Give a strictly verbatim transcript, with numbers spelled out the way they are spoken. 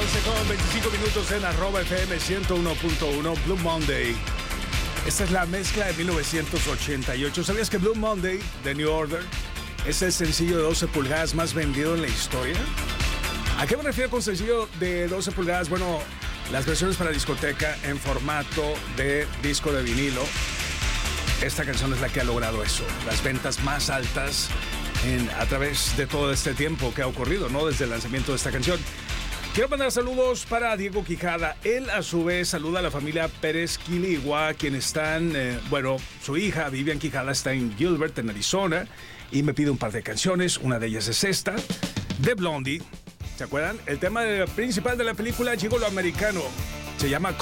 once con veinticinco minutos en arroba F M ciento uno punto uno, Blue Monday. Esta es la mezcla de mil novecientos ochenta y ocho. ¿Sabías que Blue Monday de New Order es el sencillo de doce pulgadas más vendido en la historia? ¿A qué me refiero con sencillo de doce pulgadas? Bueno, las versiones para discoteca en formato de disco de vinilo. Esta canción es la que ha logrado eso, las ventas más altas en, a través de todo este tiempo que ha ocurrido, ¿no? Desde el lanzamiento de esta canción. Quiero mandar saludos para Diego Quijada. Él, a su vez, saluda a la familia Pérez Quiligua, quienes están, eh, bueno, su hija Vivian Quijada está en Gilbert, en Arizona, y me pide un par de canciones. Una de ellas es esta, de Blondie. ¿Se acuerdan? El tema principal de la película Gigolo Americano se llama